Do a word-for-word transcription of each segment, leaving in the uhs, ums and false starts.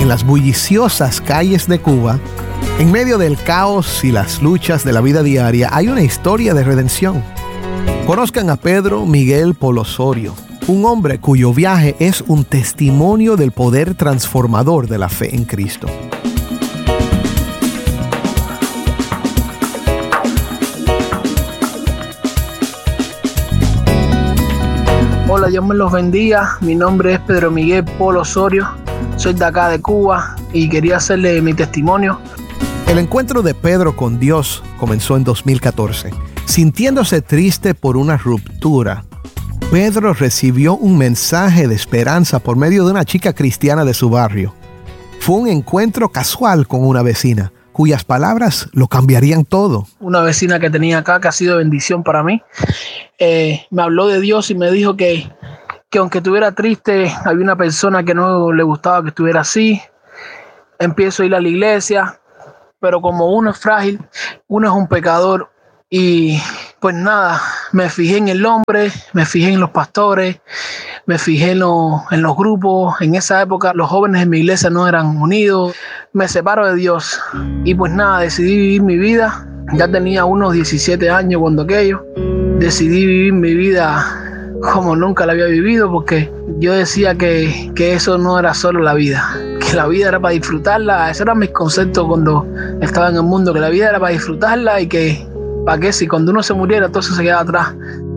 en las bulliciosas calles de Cuba, en medio del caos y las luchas de la vida diaria, hay una historia de redención. Conozcan a Pedro Miguel Polo Osorio, un hombre cuyo viaje es un testimonio del poder transformador de la fe en Cristo. Hola, Dios me los bendiga. Mi nombre es Pedro Miguel Polo Osorio. Soy de acá de Cuba y quería hacerle mi testimonio. El encuentro de Pedro con Dios comenzó en dos mil catorce. Sintiéndose triste por una ruptura, Pedro recibió un mensaje de esperanza por medio de una chica cristiana de su barrio. Fue un encuentro casual con una vecina, cuyas palabras lo cambiarían todo. Una vecina que tenía acá que ha sido bendición para mí. Eh, me habló de Dios y me dijo que, que aunque estuviera triste, había una persona que no le gustaba que estuviera así. Empiezo a ir a la iglesia, pero como uno es frágil, uno es un pecador y pues nada, me fijé en el hombre, me fijé en los pastores, me fijé en, lo, en los grupos. En esa época los jóvenes en mi iglesia no eran unidos. Me separo de Dios y pues nada, decidí vivir mi vida. Ya tenía unos diecisiete años cuando aquello. Decidí vivir mi vida como nunca la había vivido, porque yo decía que, que eso no era solo la vida, que la vida era para disfrutarla. Esos eran mis conceptos cuando estaba en el mundo, que la vida era para disfrutarla y que, ¿para qué? Si cuando uno se muriera todo eso se quedaba atrás.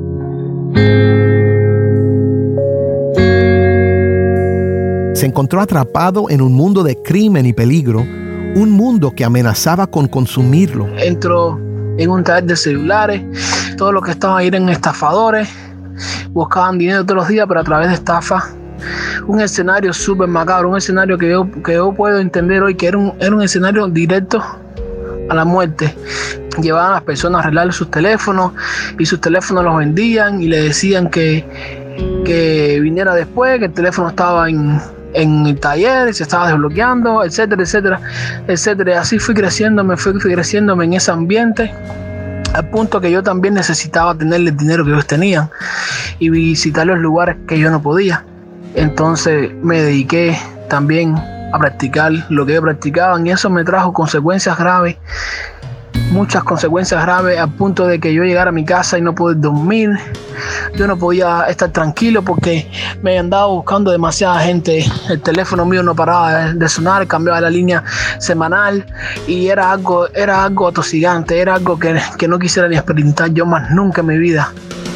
Se encontró atrapado en un mundo de crimen y peligro, un mundo que amenazaba con consumirlo. Entró en un taller de celulares, todos los que estaban ahí eran estafadores, buscaban dinero todos los días, pero a través de estafas. Un escenario súper macabro, un escenario que yo, que yo puedo entender hoy que era un, era un escenario directo a la muerte. Llevaban a las personas a arreglar sus teléfonos y sus teléfonos los vendían y le decían que, que viniera después, que el teléfono estaba en, en el taller, se estaba desbloqueando, etcétera, etcétera, etcétera. Así fui creciendo, me fui creciéndome en ese ambiente, al punto que yo también necesitaba tener el dinero que ellos tenían y visitar los lugares que yo no podía. Entonces me dediqué también a practicar lo que ellos practicaban y eso me trajo consecuencias graves, muchas consecuencias graves, al punto de que yo llegara a mi casa y no poder dormir. Yo no podía estar tranquilo porque me andaba buscando demasiada gente. El teléfono mío no paraba de sonar, cambiaba la línea semanal y era algo, era algo atosigante, era algo que, que no quisiera ni experimentar yo más nunca en mi vida.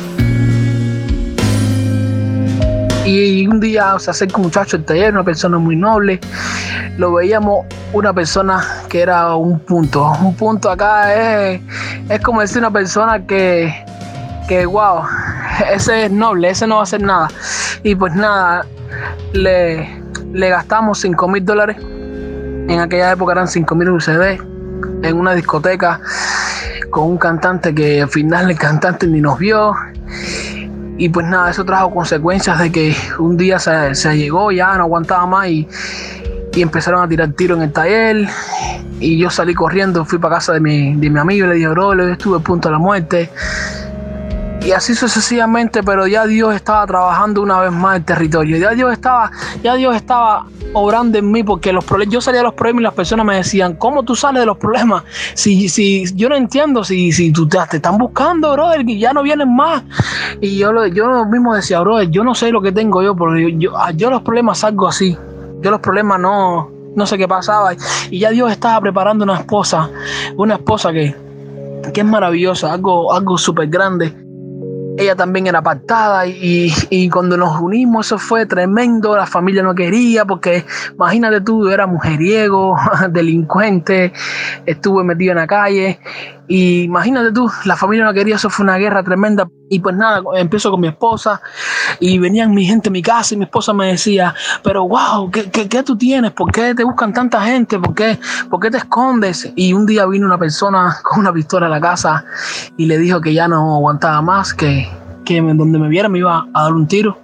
Y un día se acerca un muchacho al taller, una persona muy noble. Lo veíamos una persona que era un punto. Un punto acá es, es como decir una persona que, que wow, ese es noble, ese no va a hacer nada. Y pues nada, le, le gastamos cinco mil dólares. En aquella época eran cinco mil U S D en una discoteca con un cantante que al final el cantante ni nos vio. Y pues nada, eso trajo consecuencias de que un día se, se llegó, ya no aguantaba más y, y empezaron a tirar tiro en el taller. Y yo salí corriendo, fui para casa de mi, de mi amigo y le dije, bro, yo estuve a punto de la muerte. Y así sucesivamente, pero ya Dios estaba trabajando una vez más el territorio. Ya Dios estaba, ya Dios estaba obrando en mí, porque los problemas, yo salía de los problemas y las personas me decían, ¿cómo tú sales de los problemas? Si, si yo no entiendo, si, si tú te, te están buscando, brother, y ya no vienen más. Y yo, lo, yo mismo decía, brother, yo no sé lo que tengo yo, porque yo, yo, yo los problemas salgo así. Yo los problemas no, no sé qué pasaba. Y ya Dios estaba preparando una esposa, una esposa que, que es maravillosa, algo, algo súper grande. Ella también era apartada y, y cuando nos unimos eso fue tremendo. La familia no quería porque imagínate tú, yo era mujeriego, delincuente, estuve metido en la calle y imagínate tú, la familia no quería. Eso fue una guerra tremenda. Y pues nada, empiezo con mi esposa y venían mi gente a mi casa y mi esposa me decía, pero wow, ¿qué, qué, qué tú tienes? ¿Por qué te buscan tanta gente? ¿Por qué, ¿Por qué te escondes? Y un día vino una persona con una pistola a la casa y le dijo que ya no aguantaba más, que, que donde me viera me iba a dar un tiro.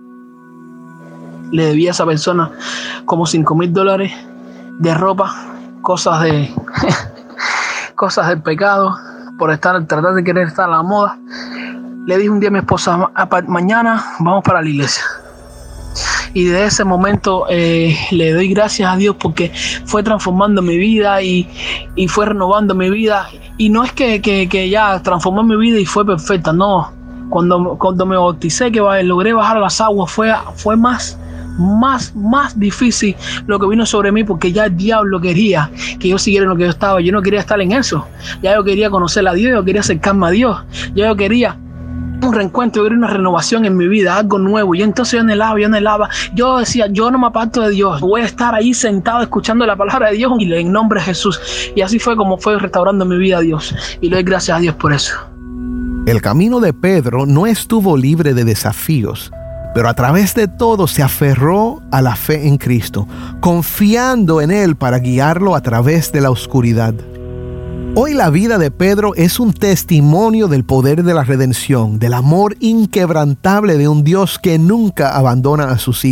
Le debía a esa persona como cinco mil dólares de ropa, cosas de cosas del pecado, por estar tratar de querer estar a la moda. Le dije un día a mi esposa, mañana vamos para la iglesia. y de ese momento eh, le doy gracias a Dios porque fue transformando mi vida y, y fue renovando mi vida. Y no es que, que, que ya transformó mi vida y fue perfecta, no. Cuando, cuando me bauticé, que logré bajar las aguas, fue, fue más, más, más difícil lo que vino sobre mí, porque ya el diablo quería que yo siguiera en lo que yo estaba. Yo no quería estar en eso. Ya yo quería conocer a Dios, yo quería acercarme a Dios. Ya yo quería un reencuentro, yo quería una renovación en mi vida, algo nuevo. Y entonces yo anhelaba, yo anhelaba. Yo decía, yo no me aparto de Dios. Voy a estar ahí sentado escuchando la palabra de Dios y en nombre de Jesús. Y así fue como fue restaurando mi vida a Dios. Y le doy gracias a Dios por eso. El camino de Pedro no estuvo libre de desafíos, pero a través de todo se aferró a la fe en Cristo, confiando en Él para guiarlo a través de la oscuridad. Hoy la vida de Pedro es un testimonio del poder de la redención, del amor inquebrantable de un Dios que nunca abandona a sus hijos.